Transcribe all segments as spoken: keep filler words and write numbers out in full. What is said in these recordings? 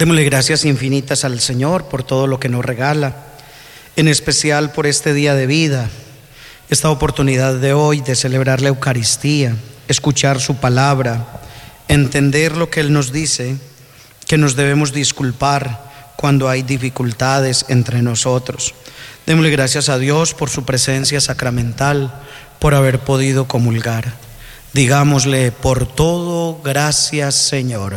Démosle gracias infinitas al Señor por todo lo que nos regala, en especial por este día de vida, esta oportunidad de hoy de celebrar la Eucaristía, escuchar su palabra, entender lo que Él nos dice, que nos debemos disculpar cuando hay dificultades entre nosotros. Démosle gracias a Dios por su presencia sacramental, por haber podido comulgar. Digámosle por todo, gracias Señor.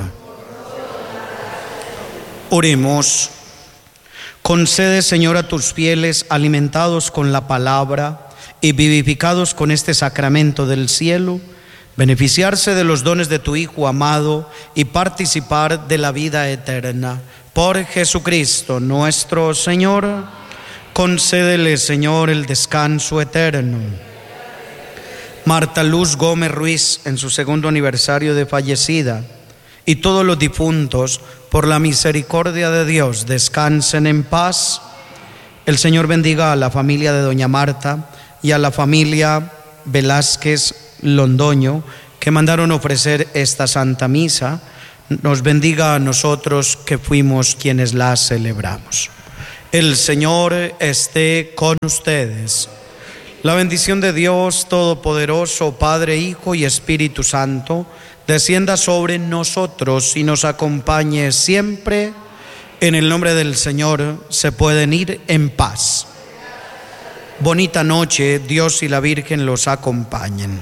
Oremos. Concede, Señor, a tus fieles, alimentados con la palabra y vivificados con este sacramento del cielo, beneficiarse de los dones de tu Hijo amado y participar de la vida eterna. Por Jesucristo nuestro Señor, concédele, Señor, el descanso eterno. Marta Luz Gómez Ruiz, en su segundo aniversario de fallecida, y todos los difuntos, por la misericordia de Dios, descansen en paz. El Señor bendiga a la familia de doña Marta y a la familia Velázquez Londoño, que mandaron ofrecer esta Santa Misa. Nos bendiga a nosotros que fuimos quienes la celebramos. El Señor esté con ustedes. La bendición de Dios Todopoderoso, Padre, Hijo y Espíritu Santo, descienda sobre nosotros y nos acompañe siempre. En el nombre del Señor se pueden ir en paz. Bonita noche, Dios y la Virgen los acompañen.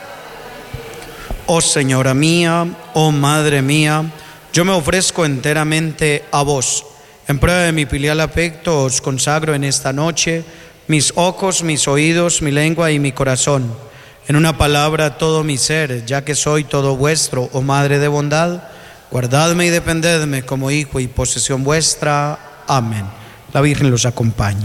Oh Señora mía, oh Madre mía, yo me ofrezco enteramente a vos. En prueba de mi filial afecto os consagro en esta noche mis ojos, mis oídos, mi lengua y mi corazón. En una palabra, todo mi ser, ya que soy todo vuestro, oh Madre de bondad, guardadme y defendedme como hijo y posesión vuestra. Amén. La Virgen los acompañe.